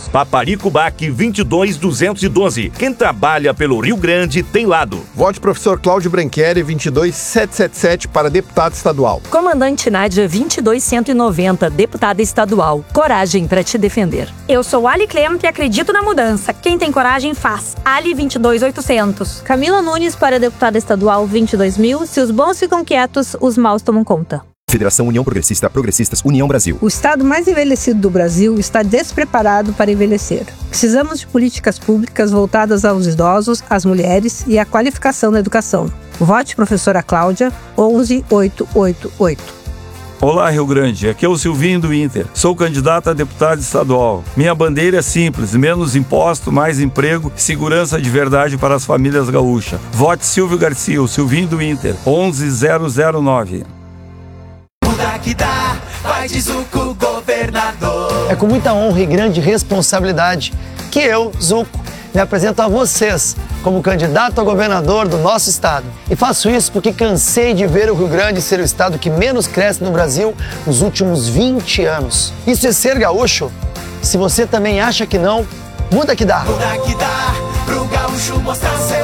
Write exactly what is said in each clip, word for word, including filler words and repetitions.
Paparico Bac vinte e dois duzentos e doze. Quem trabalha pelo Rio Grande tem lado. Vote professor Cláudio Branchieri vinte e dois setecentos e setenta e sete para deputado estadual. Comandante Nádia vinte e dois cento e noventa, deputada estadual. Coragem para te defender. Eu sou Ali Clemente e acredito na mudança. Quem tem coragem faz. Ali vinte e dois oitocentos. Camila Nunes para deputada estadual vinte e dois mil. Se os bons ficam quietos, os maus tomam conta. Federação União Progressista, Progressistas União Brasil. O estado mais envelhecido do Brasil está despreparado para envelhecer. Precisamos de políticas públicas voltadas aos idosos, às mulheres e à qualificação da educação. Vote professora Cláudia, onze oito oito oito. Olá, Rio Grande. Aqui é o Silvinho do Inter. Sou candidato a deputado estadual. Minha bandeira é simples: menos imposto, mais emprego e segurança de verdade para as famílias gaúchas. Vote Silvio Garcia, o Silvinho do Inter, onze zero zero nove. Que dá, vai de Zuco, governador. É com muita honra e grande responsabilidade que eu, Zuco, me apresento a vocês como candidato a governador do nosso estado. E faço isso porque cansei de ver o Rio Grande ser o estado que menos cresce no Brasil nos últimos vinte anos. Isso é ser gaúcho? Se você também acha que não, muda que dá. Muda que dá, pro gaúcho mostrar seu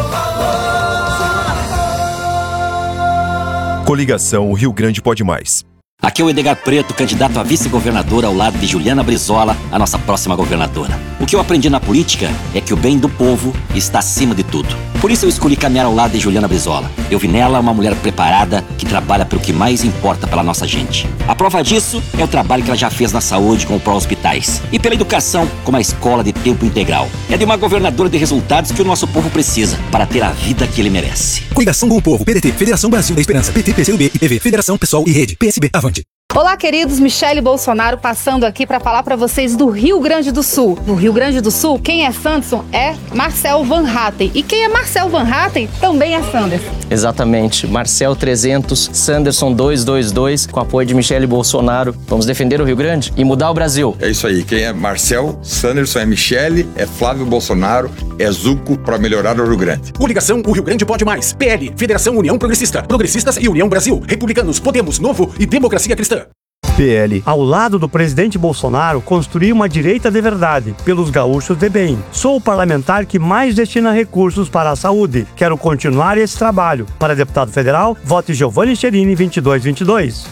valor. Coligação O Rio Grande Pode Mais. Aqui é o Edgar Preto, candidato a vice-governador ao lado de Juliana Brizola, a nossa próxima governadora. O que eu aprendi na política é que o bem do povo está acima de tudo. Por isso eu escolhi caminhar ao lado de Juliana Brizola. Eu vi nela uma mulher preparada que trabalha pelo que mais importa pela nossa gente. A prova disso é o trabalho que ela já fez na saúde com o pró-hospitais e pela educação com uma escola de tempo integral. É de uma governadora de resultados que o nosso povo precisa para ter a vida que ele merece. Coligação com o Povo, P D T, Federação Brasil da Esperança, P T, P C do B e P V, Federação Pessoal e Rede, P S B, avante. Olá, queridos, Michele Bolsonaro passando aqui para falar para vocês do Rio Grande do Sul. No Rio Grande do Sul, quem é Sanderson é Marcel Van Hatten. E quem é Marcel Van Hatten também é Sanderson. Exatamente. Marcel trezentos, Sanderson duzentos e vinte e dois, com apoio de Michele Bolsonaro. Vamos defender o Rio Grande e mudar o Brasil. É isso aí. Quem é Marcel, Sanderson é Michele, é Flávio Bolsonaro, é Zuco para melhorar o Rio Grande. Coligação O Rio Grande Pode Mais. P L, Federação União Progressista, Progressistas e União Brasil. Republicanos, Podemos, Novo e Democracia Cristã. P L. Ao lado do presidente Bolsonaro, construir uma direita de verdade, pelos gaúchos de bem. Sou o parlamentar que mais destina recursos para a saúde. Quero continuar esse trabalho. Para deputado federal, vote Giovanni Cherini vinte e dois vinte e dois.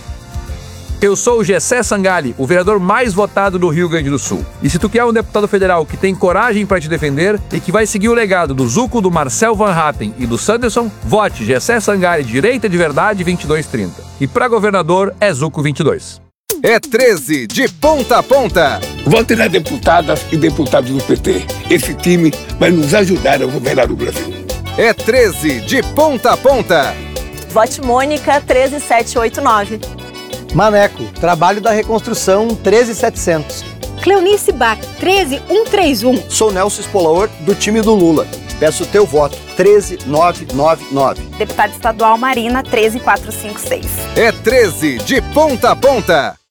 Eu sou o Gessé Sangalli, o vereador mais votado do Rio Grande do Sul. E se tu quer um deputado federal que tem coragem para te defender e que vai seguir o legado do Zuco, do Marcel Van Hatten e do Sanderson, vote Gessé Sangalli, direita de verdade, vinte e dois trinta. E para governador é Zuco vinte e dois. É treze de ponta a ponta. Vote na deputada e deputados do P T. Esse time vai nos ajudar a governar o Brasil. É treze de ponta a ponta. Vote Mônica treze sete oito nove. Maneco, Trabalho da Reconstrução treze setecentos. Cleonice Bach, treze um três um. Sou Nelson Espolaor, do time do Lula. Peço teu voto, treze nove nove nove. Deputada estadual Marina, treze quatrocentos e cinquenta e seis. É treze de ponta a ponta.